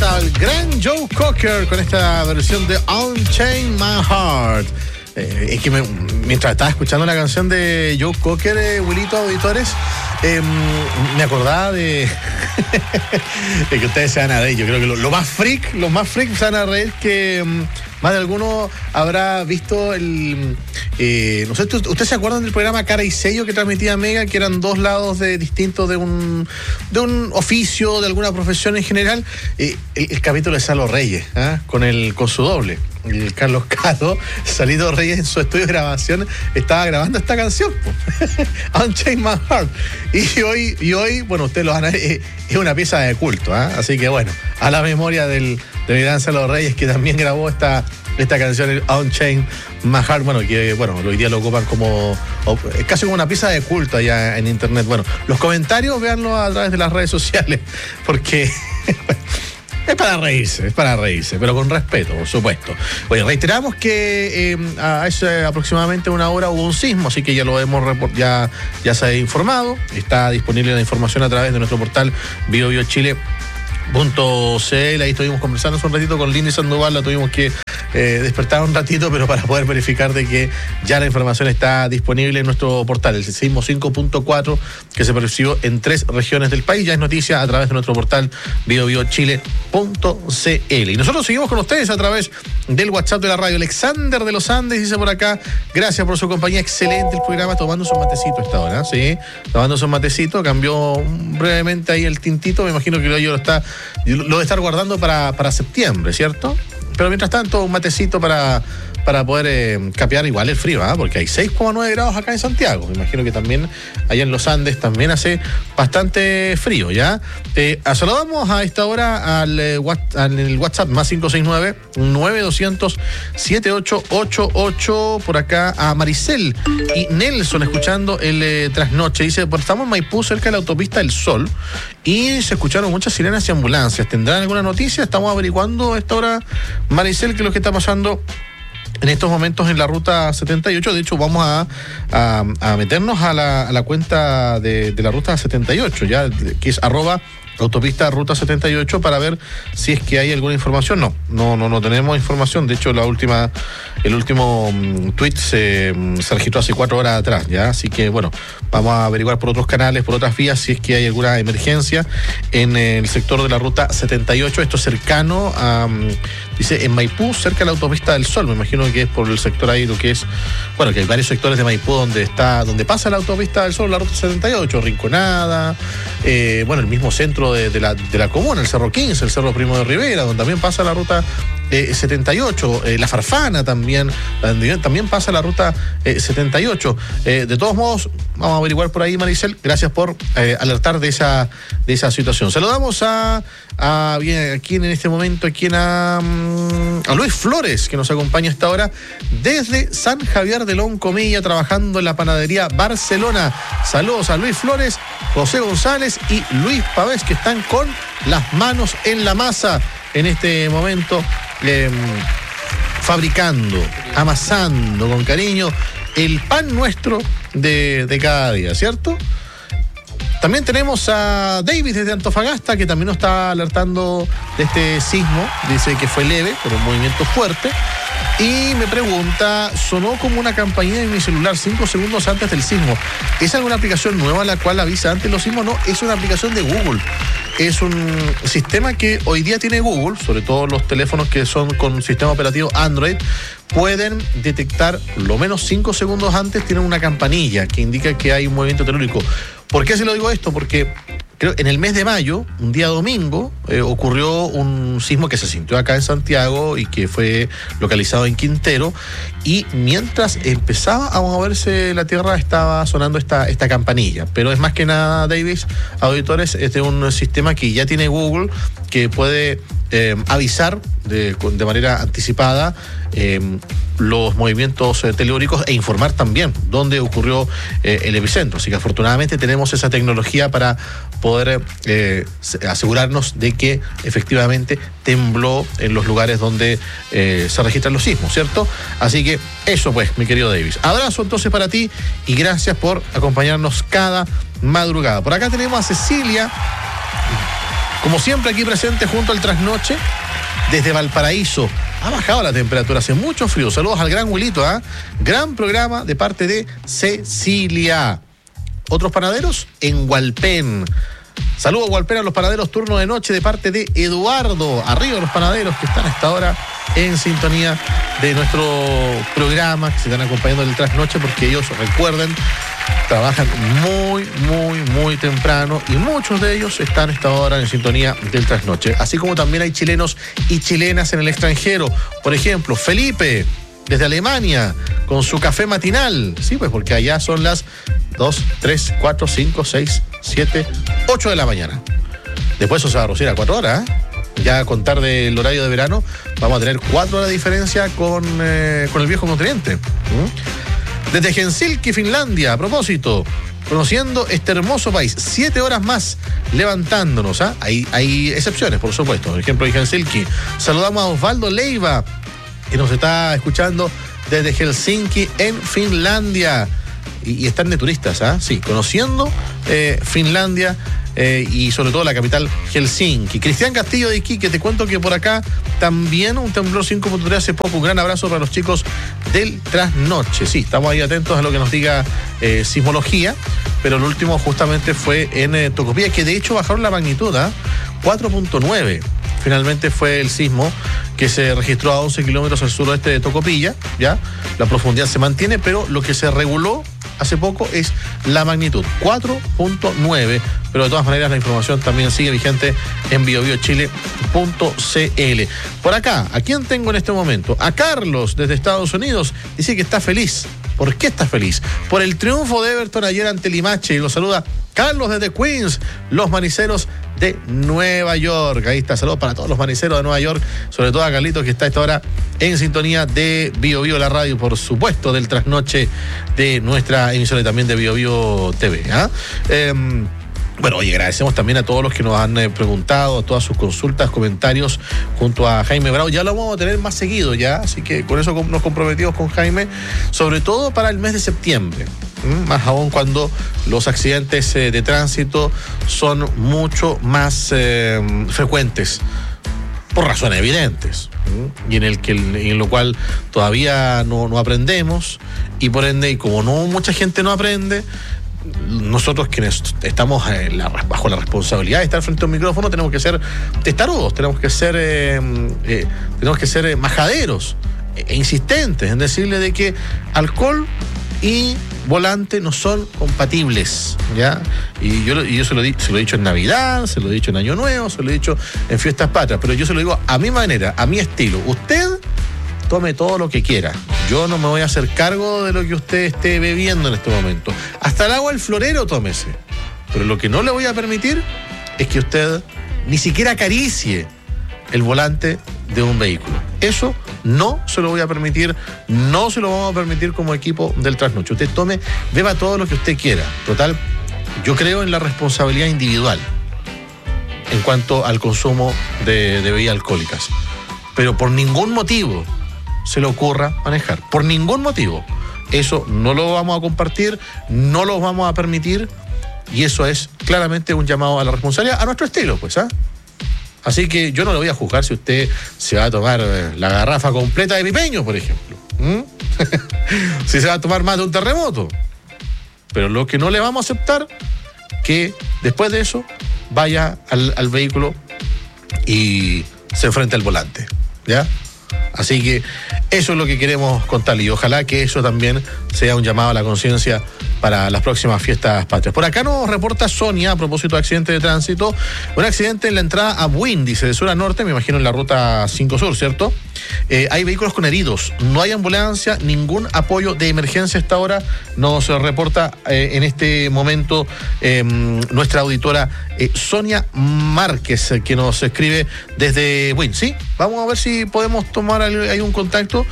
al gran Joe Cocker con esta versión de Unchain My Heart. Es que mientras estaba escuchando la canción de Joe Cocker, Wilito, auditores, me acordaba de que ustedes se van a reír. Yo creo que los más freak se van a reír, que más de alguno habrá visto el... no sé, ¿ustedes se acuerdan del programa Cara y Sello que transmitía Mega, que eran dos lados distintos de un oficio, de alguna profesión en general? El capítulo de Salo Reyes, con su doble. El Carlos Caro, Salito Reyes, en su estudio de grabación estaba grabando esta canción, Unchain My Heart, y hoy, bueno, ustedes lo van a ver, es una pieza de culto, así que bueno, a la memoria del gran Salo Reyes, que también grabó esta canción, Unchain My Heart, bueno, que bueno, hoy día lo ocupan como es casi como una pieza de culto allá en internet. Bueno, los comentarios véanlo a través de las redes sociales, porque es para reírse, pero con respeto, por supuesto. Oye, reiteramos que hace aproximadamente una hora hubo un sismo, así que ya lo hemos ya se ha informado. Está disponible la información a través de nuestro portal biobiochile.cl. Ahí estuvimos conversando hace un ratito con Lindy Sandoval, la tuvimos que despertar un ratito, pero para poder verificar de que ya la información está disponible en nuestro portal, el sismo 5.4 que se percibió en 3 regiones del país. Ya es noticia a través de nuestro portal biobiochile.cl. Y nosotros seguimos con ustedes a través del WhatsApp de la radio. Alexander de los Andes dice por acá: gracias por su compañía, excelente el programa, tomando su matecito a esta hora, ¿sí? Tomando su matecito, cambió brevemente ahí el tintito, me imagino que lo debe estar guardando para septiembre, ¿cierto? Pero mientras tanto, un matecito para poder capear igual el frío, porque hay 6,9 grados acá en Santiago. Me imagino que también allá en los Andes también hace bastante frío, ¿ya? Saludamos a esta hora al WhatsApp más 569-9200-7888. Por acá a Maricel y Nelson escuchando el trasnoche. Dice, pues estamos en Maipú, cerca de la autopista del Sol, y se escucharon muchas sirenas y ambulancias. ¿Tendrán alguna noticia? Estamos averiguando a esta hora, Maricel, qué es lo que está pasando en estos momentos en la ruta 78. De hecho, vamos a meternos a la cuenta de la ruta 78, ya, que es @autopista ruta 78, para ver si es que hay alguna información. No tenemos información. De hecho, el último tweet se registró hace 4 horas atrás, ya. Así que bueno, vamos a averiguar por otros canales, por otras vías, si es que hay alguna emergencia en el sector de la ruta 78. Esto es cercano a, dice, en Maipú, cerca de la autopista del Sol. Me imagino que es por el sector ahí, lo que es, bueno, que hay varios sectores de Maipú donde pasa la autopista del Sol, la ruta 78, Rinconada, bueno, el mismo centro de la comuna, el Cerro 15, el Cerro Primo de Rivera, donde también pasa la ruta 78, la Farfana también pasa la ruta 78. De todos modos, vamos a averiguar por ahí, Maricel. Gracias por alertar de esa situación. Saludamos aquí en este momento a Luis Flores, que nos acompaña a esta hora desde San Javier de Loncomilla, trabajando en la panadería Barcelona. Saludos a Luis Flores, José González y Luis Pavés, que están con las manos en la masa en este momento, fabricando, amasando con cariño el pan nuestro de cada día, ¿cierto? También tenemos a David desde Antofagasta, que también nos está alertando de este sismo. Dice que fue leve, pero un movimiento fuerte. Y me pregunta, sonó como una campanilla en mi celular 5 segundos antes del sismo. ¿Es alguna aplicación nueva la cual avisa antes los sismos? No, es una aplicación de Google. Es un sistema que hoy día tiene Google, sobre todo los teléfonos que son con sistema operativo Android, pueden detectar lo menos 5 segundos antes, tienen una campanilla que indica que hay un movimiento telúrico. ¿Por qué se lo digo esto? Porque creo en el mes de mayo, un día domingo, ocurrió un sismo que se sintió acá en Santiago y que fue localizado en Quintero, y mientras empezaba a moverse la tierra estaba sonando esta campanilla. Pero es más que nada, Davis, auditores, es de un sistema que ya tiene Google, que puede avisar de manera anticipada los movimientos telúricos e informar también dónde ocurrió el epicentro. Así que afortunadamente tenemos esa tecnología para poder asegurarnos de que efectivamente tembló en los lugares donde se registran los sismos, ¿cierto? Así que eso pues, mi querido Davis. Abrazo entonces para ti y gracias por acompañarnos cada madrugada. Por acá tenemos a Cecilia Como siempre aquí presente junto al Trasnoche, desde Valparaíso. Ha bajado la temperatura, hace mucho frío. Saludos al gran Wilito, ¿eh? Gran programa de parte de Cecilia. Otros panaderos en Hualpén. Saludos Hualpén a los panaderos turno de noche de parte de Eduardo. Arriba los panaderos que están a esta hora en sintonía de nuestro programa, que se están acompañando del Trasnoche, porque ellos, recuerden, trabajan muy temprano y muchos de ellos están a esta hora en sintonía del Trasnoche. Así como también hay chilenos y chilenas en el extranjero. Por ejemplo, Felipe, desde Alemania, con su café matinal. Sí, pues porque allá son las 2, 3, 4, 5, 6, 7, 8 de la mañana. Después eso se va a reducir a 4 horas, ¿eh? Ya a contar del horario de verano, vamos a tener 4 horas de diferencia con el viejo continente. Desde Helsinki, Finlandia, a propósito, conociendo este hermoso país, 7 horas más levantándonos, ¿ah? Hay excepciones, por supuesto. Por ejemplo, en Helsinki, saludamos a Osvaldo Leiva, que nos está escuchando desde Helsinki, en Finlandia. Y están de turistas, ¿ah? Sí, conociendo Finlandia y sobre todo la capital Helsinki. Cristian Castillo de Iquique, te cuento que por acá también un temblor 5.3 hace poco. Un gran abrazo para los chicos del Trasnoche. Sí, estamos ahí atentos a lo que nos diga sismología, pero el último justamente fue en Tocopilla, que de hecho bajaron la magnitud, ¿ah? 4.9. Finalmente fue el sismo que se registró a 11 kilómetros al suroeste de Tocopilla, ¿ya? La profundidad se mantiene, pero lo que se reguló hace poco es la magnitud, 4.9, pero de todas maneras la información también sigue vigente en biobiochile.cl. Por acá, ¿a quién tengo en este momento? A Carlos, desde Estados Unidos, dice que está feliz. ¿Por qué está feliz? Por el triunfo de Everton ayer ante Limache, y lo saluda Carlos desde Queens, los maniceros de Nueva York. Ahí está, saludos para todos los maniceros de Nueva York, sobre todo a Carlitos, que está a esta hora en sintonía de Bio Bio, la radio, por supuesto, del Trasnoche de nuestra emisora y también de Bio Bio TV. Bueno, oye, agradecemos también a todos los que nos han preguntado, a todas sus consultas, comentarios, junto a Jaime Bravo. Ya lo vamos a tener más seguido ya, así que con eso nos comprometimos con Jaime, sobre todo para el mes de septiembre. Más aún cuando los accidentes de tránsito son mucho más frecuentes, por razones evidentes, y en lo cual todavía no aprendemos, y por ende, y como no mucha gente no aprende, nosotros quienes estamos bajo la responsabilidad de estar frente a un micrófono tenemos que ser testarudos, tenemos que ser majaderos e insistentes en decirle de que alcohol y volante no son compatibles, ¿ya? Y yo se lo he dicho en Navidad, se lo he dicho en Año Nuevo, se lo he dicho en Fiestas Patrias, pero yo se lo digo a mi manera, a mi estilo. Usted tome todo lo que quiera. Yo no me voy a hacer cargo de lo que usted esté bebiendo en este momento. Hasta el agua del florero tómese. Pero lo que no le voy a permitir es que usted ni siquiera acaricie el volante de un vehículo. Eso no se lo voy a permitir, no se lo vamos a permitir como equipo del Trasnoche. Usted tome, beba todo lo que usted quiera. Total, yo creo en la responsabilidad individual en cuanto al consumo de bebidas alcohólicas. Pero por ningún motivo se le ocurra manejar. Por ningún motivo. Eso no lo vamos a compartir, no lo vamos a permitir, y eso es claramente un llamado a la responsabilidad a nuestro estilo, pues, ¿ah? Así que yo no le voy a juzgar si usted se va a tomar la garrafa completa de pipeño, por ejemplo. Si se va a tomar más de un terremoto. Pero lo que no le vamos a aceptar, que después de eso vaya al vehículo y se enfrente al volante, ¿ya? Así que eso es lo que queremos contarle, y ojalá que eso también sea un llamado a la conciencia para las próximas fiestas patrias. Por acá nos reporta Sonia, a propósito de accidente de tránsito, un accidente en la entrada a Buin, dice, de sur a norte, me imagino en la ruta 5 Sur, ¿cierto? Hay vehículos con heridos, no hay ambulancia, ningún apoyo de emergencia hasta ahora, nos reporta en este momento nuestra auditora Sonia Márquez, que nos escribe desde Buin, ¿sí? Vamos a ver si podemos tomar ahí un contacto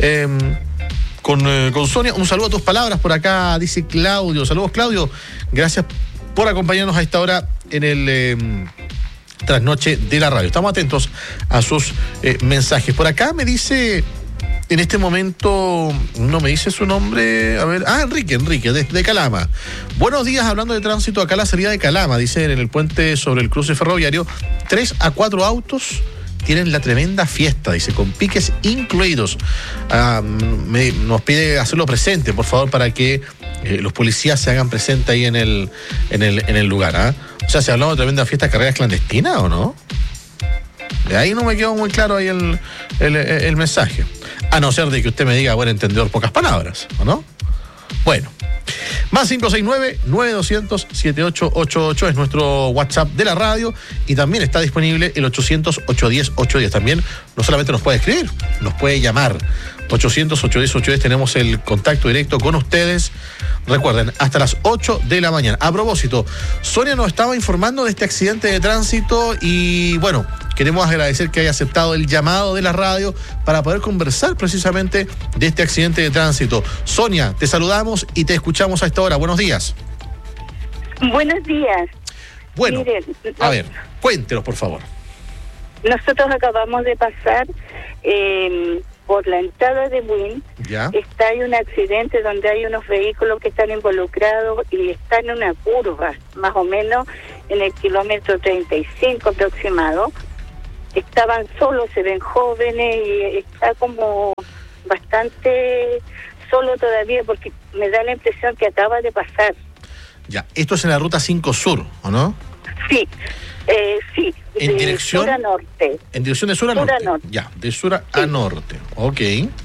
con Sonia. Un saludo a tus palabras por acá, dice Claudio. Saludos, Claudio. Gracias por acompañarnos a esta hora en el Trasnoche de la radio. Estamos atentos a sus mensajes. Por acá me dice en este momento, no me dice su nombre, a ver, Enrique, de Calama. Buenos días, hablando de tránsito, acá la salida de Calama, dice, en el puente sobre el cruce ferroviario, 3 a 4 autos tienen la tremenda fiesta, dice, con piques incluidos. Nos pide hacerlo presente, por favor, para que los policías se hagan presente ahí en el lugar. O sea, ¿se habló de tremenda fiesta, carreras clandestinas o no? De ahí no me quedó muy claro ahí el mensaje. A no ser de que usted me diga, buen entendedor, pocas palabras, ¿o no? Bueno. Más 569-9200-7888 es nuestro WhatsApp de la radio y también está disponible el 800-810-810. También no solamente nos puede escribir, nos puede llamar. 800-810-810, tenemos el contacto directo con ustedes. Recuerden, hasta las 8 de la mañana. A propósito, Sonia nos estaba informando de este accidente de tránsito y bueno, queremos agradecer que haya aceptado el llamado de la radio para poder conversar precisamente de este accidente de tránsito. Sonia, te saludamos y te escuchamos a esta hora. Buenos días. Buenos días. Bueno, miren, a ver, cuéntenos, por favor. Nosotros acabamos de pasar por la entrada de Buin. ¿Ya? Hay un accidente donde hay unos vehículos que están involucrados y están en una curva, más o menos en el kilómetro 35 aproximado. Estaban solos, se ven jóvenes y está como bastante solo todavía porque me da la impresión que acaba de pasar. Ya, esto es en la ruta 5 Sur, ¿o no? Sí, sí. ¿En dirección? Sur a norte. ¿En dirección de sur a norte? Ya, de sur a norte. Ok.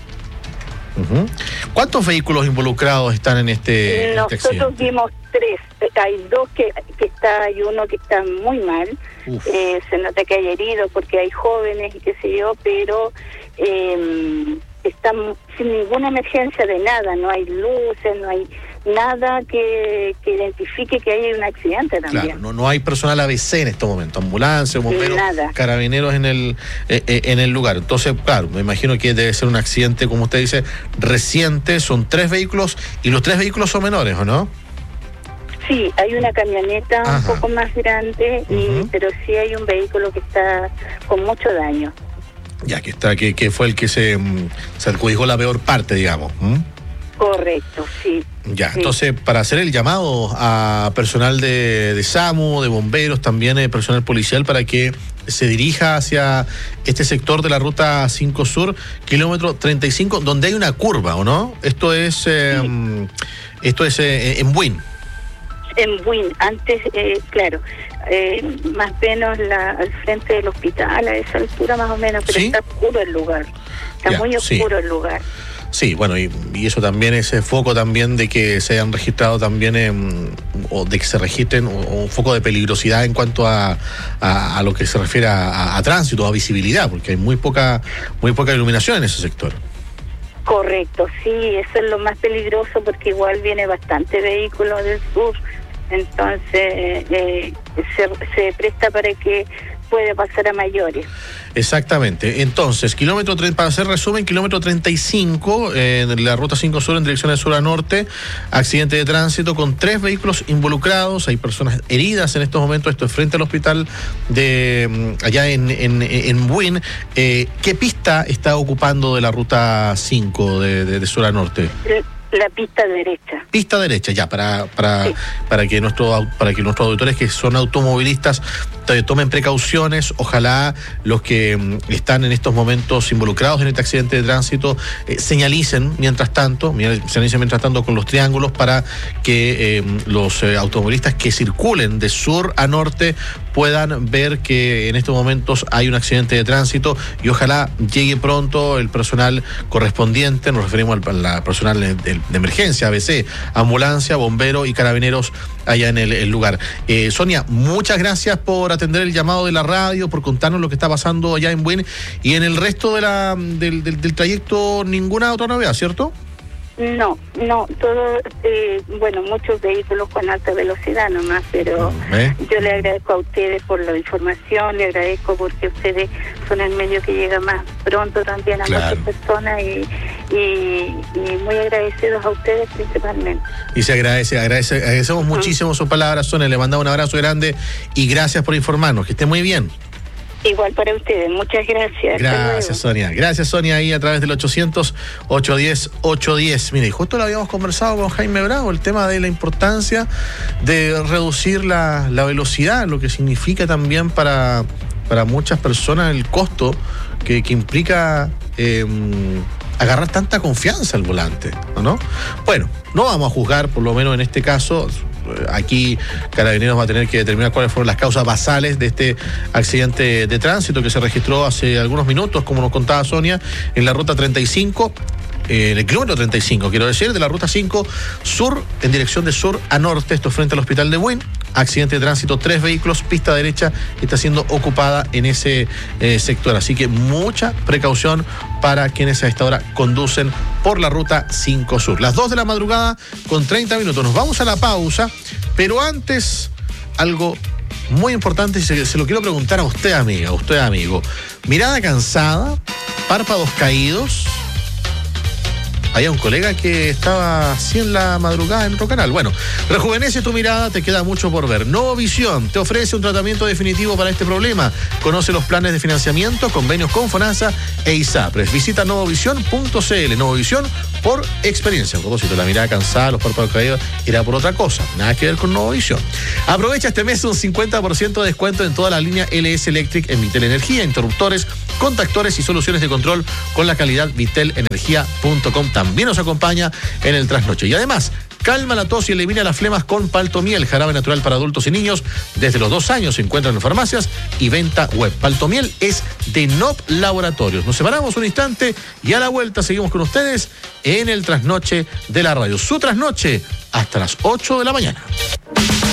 ¿Cuántos vehículos involucrados están en este accidente? Nosotros vimos 3. Hay 2 hay uno que está muy mal. Se nota que hay heridos porque hay jóvenes y qué sé yo, pero están sin ninguna emergencia de nada. No hay luces, no hay nada que identifique que hay un accidente también. Claro, no hay personal ABC en este momento, ambulancia, bomberos, carabineros en el lugar. Entonces, claro, me imagino que debe ser un accidente, como usted dice, reciente. Son 3 vehículos y los 3 vehículos son menores, ¿o no? Sí, hay una camioneta un poco más grande, pero sí hay un vehículo que está con mucho daño. Ya, que fue el que se adjudicó la peor parte, digamos. Correcto, sí. Ya, sí. Entonces, para hacer el llamado a personal de SAMU, de bomberos, también personal policial, para que se dirija hacia este sector de la ruta 5 Sur, kilómetro 35, donde hay una curva, ¿o no? Esto es en Buin. En Buin, antes, claro, más o menos al frente del hospital, a esa altura más o menos, pero está oscuro el lugar, está muy oscuro el lugar. Sí, bueno, y eso también, ese foco también de que se hayan registrado también, o de que se registren un foco de peligrosidad en cuanto a lo que se refiere a tránsito, a visibilidad, porque hay muy poca iluminación en ese sector. Correcto, sí, eso es lo más peligroso porque igual viene bastante vehículo del sur, entonces se presta para que puede pasar a mayores. Exactamente. Entonces, para hacer resumen, kilómetro 35 en la ruta 5 Sur en dirección de sur a norte, accidente de tránsito con 3 vehículos involucrados, hay personas heridas en estos momentos, esto es frente al hospital de allá en Buin. ¿Qué pista está ocupando de la ruta 5 de sur a norte? La pista derecha. Pista derecha, ya, para que nuestros auditores que son automovilistas tomen precauciones. Ojalá los que están en estos momentos involucrados en este accidente de tránsito señalicen mientras tanto con los triángulos para que los automovilistas que circulen de sur a norte puedan ver que en estos momentos hay un accidente de tránsito y ojalá llegue pronto el personal correspondiente. Nos referimos al personal de emergencia, ABC, ambulancia, bombero y carabineros allá en el lugar. Sonia, muchas gracias por atender el llamado de la radio, por contarnos lo que está pasando allá en Buin y en el resto del trayecto. Ninguna otra novedad, ¿cierto? No, todo, muchos vehículos con alta velocidad nomás, pero yo le agradezco a ustedes por la información, le agradezco porque ustedes son el medio que llega más pronto también a muchas personas y muy agradecidos a ustedes principalmente. Y se agradecemos muchísimo sus palabras, Sonia, le mandamos un abrazo grande y gracias por informarnos, que esté muy bien. Igual para ustedes, muchas gracias. Gracias, Sonia. Gracias, Sonia, ahí a través del 800-810-810. Mire, justo lo habíamos conversado con Jaime Bravo, el tema de la importancia de reducir la velocidad, lo que significa también para muchas personas el costo que implica agarrar tanta confianza al volante, ¿no? Bueno, no vamos a juzgar, por lo menos en este caso. Aquí Carabineros va a tener que determinar cuáles fueron las causas basales de este accidente de tránsito que se registró hace algunos minutos, como nos contaba Sonia, en la ruta 35, en el kilómetro 35, quiero decir, de la ruta 5 sur, en dirección de sur a norte, esto frente al hospital de Buin. Accidente de tránsito, 3 vehículos, pista derecha está siendo ocupada en ese sector, así que mucha precaución para quienes a esta hora conducen por la ruta 5 sur. Las 2 de la madrugada con 30 minutos. Nos vamos a la pausa, pero antes algo muy importante y se lo quiero preguntar a usted, amiga, a usted, amigo. Mirada cansada, párpados caídos. Había un colega que estaba así en la madrugada en otro canal. Bueno, rejuvenece tu mirada, te queda mucho por ver. Novovisión te ofrece un tratamiento definitivo para este problema. Conoce los planes de financiamiento, convenios con FONASA e ISAPRES. Visita novovisión.cl. Novovisión por experiencia. A propósito, la mirada cansada, los párpados caídos, era por otra cosa. Nada que ver con Novovisión. Aprovecha este mes un 50% de descuento en toda la línea LS Electric en Vitel Energía, interruptores, contactores y soluciones de control con la calidad vitelenergia.com. También nos acompaña en el trasnoche. Y además, calma la tos y elimina las flemas con Paltomiel, jarabe natural para adultos y niños. Desde los 2 años se encuentran en farmacias y venta web. Paltomiel es de NOP Laboratorios. Nos separamos un instante y a la vuelta seguimos con ustedes en el trasnoche de la radio. Su trasnoche hasta las 8 de la mañana.